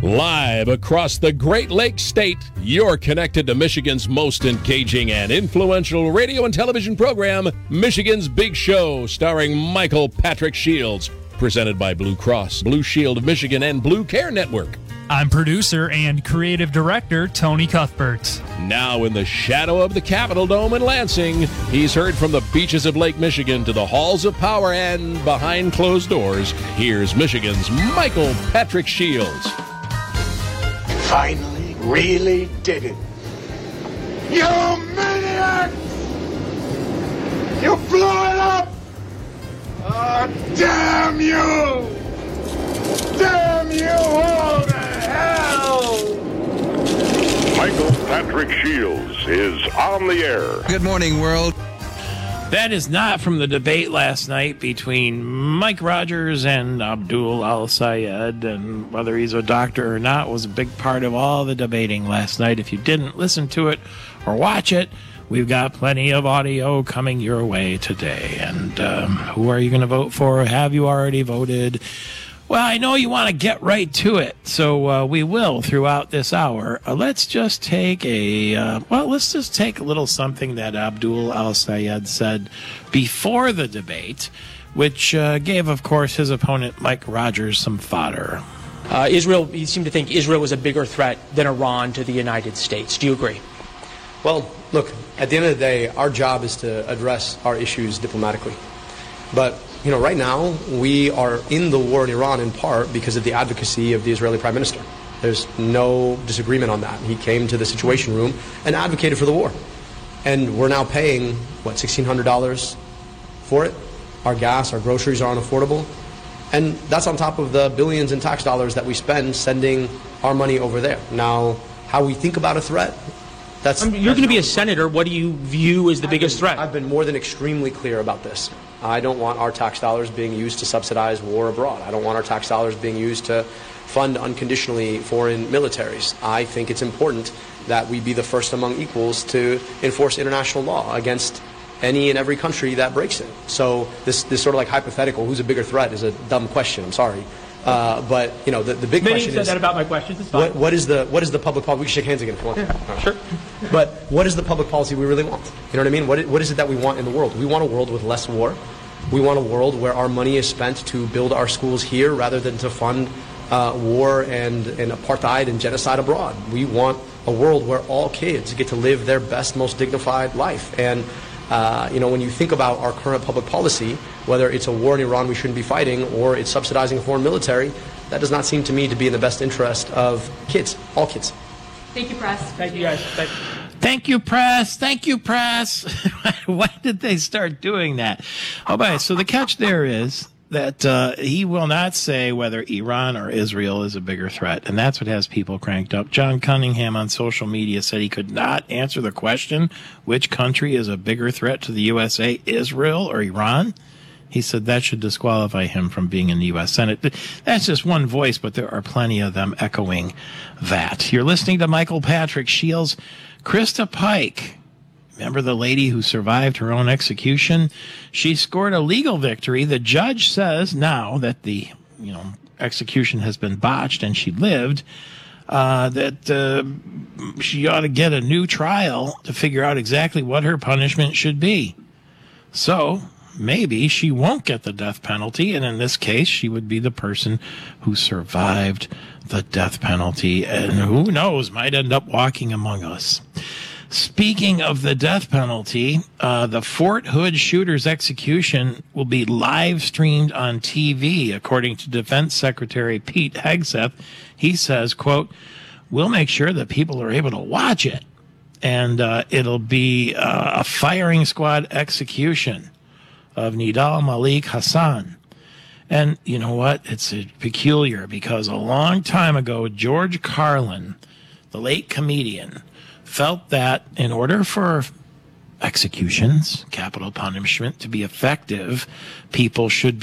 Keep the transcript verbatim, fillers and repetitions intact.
Live across the Great Lakes State, you're connected to Michigan's most engaging and influential radio and television program, Michigan's Big Show, starring Michael Patrick Shields. Presented by Blue Cross, Blue Shield of Michigan, and Blue Care Network. I'm producer and creative director Tony Cuthbert. Now in the shadow of the Capitol Dome in Lansing, he's heard from the beaches of Lake Michigan to the halls of power and behind closed doors. Here's Michigan's Michael Patrick Shields. Finally, really did it. You maniacs! You blew it up! Oh, damn you! Damn you all to hell! Michael Patrick Shields is on the air. Good morning, world. That is not from the debate last night between Mike Rogers and Abdul Al-Sayed, and whether he's a doctor or not was a big part of all the debating last night. If you didn't listen to it or watch it, we've got plenty of audio coming your way today. And um, who are you going to vote for? Have you already voted? Well, I know you want to get right to it, so uh, we will throughout this hour. Uh, let's just take a, uh, well, let's just take a little something that Abdul Al-Sayed said before the debate, which uh, gave, of course, his opponent, Mike Rogers, some fodder. Uh, Israel, you seem to think Israel was a bigger threat than Iran to the United States. Do you agree? Well, look, at the end of the day, our job is to address our issues diplomatically. But you know, right now, we are in the war in Iran in part because of the advocacy of the Israeli Prime Minister. There's no disagreement on that. He came to the Situation Room and advocated for the war. And we're now paying, what, sixteen hundred dollars for it? Our gas, our groceries are unaffordable. And that's on top of the billions in tax dollars that we spend sending our money over there. Now, how we think about a threat, that's... I mean, you're going to be a senator. What do you view as the I've biggest been, threat? I've been more than extremely clear about this. I don't want our tax dollars being used to subsidize war abroad. I don't want our tax dollars being used to fund unconditionally foreign militaries. I think it's important that we be the first among equals to enforce international law against any and every country that breaks it. So this, this sort of like hypothetical, who's a bigger threat, is a dumb question. I'm sorry. Uh, but, you know, the, the big Many question said is... that about my questions. It's fine. What, what, is the, what is the public policy? We can shake hands again if you want. Yeah, sure. But what is the public policy we really want? You know what I mean? What, what is it that we want in the world? We want a world with less war. We want a world where our money is spent to build our schools here rather than to fund uh, war and, and apartheid and genocide abroad. We want a world where all kids get to live their best, most dignified life. And uh, you know, when you think about our current public policy, whether it's a war in Iran we shouldn't be fighting or it's subsidizing a foreign military, that does not seem to me to be in the best interest of kids, all kids. Thank you, press. Thank you, guys. Thank you. Thank you, press. Thank you, press. Why did they start doing that? Oh, but so the catch there is that uh, he will not say whether Iran or Israel is a bigger threat, and that's what has people cranked up. John Cunningham on social media said he could not answer the question, which country is a bigger threat to the U S A, Israel or Iran? He said that should disqualify him from being in the U S Senate. That's just one voice, but there are plenty of them echoing that. You're listening to Michael Patrick Shields. Krista Pike, remember the lady who survived her own execution? She scored a legal victory. The judge says now that the, you know, execution has been botched and she lived, uh, that uh, she ought to get a new trial to figure out exactly what her punishment should be. So maybe she won't get the death penalty, and in this case, she would be the person who survived the death penalty, and who knows, might end up walking among us. Speaking of the death penalty, uh, the Fort Hood shooter's execution will be live streamed on T V, according to Defense Secretary Pete Hegseth. He says, quote, "We'll make sure that people are able to watch it, and uh, it'll be uh, a firing squad execution of Nidal Malik Hassan." And you know what? It's uh, peculiar because a long time ago, George Carlin, the late comedian, felt that in order for executions, capital punishment, to be effective, people should be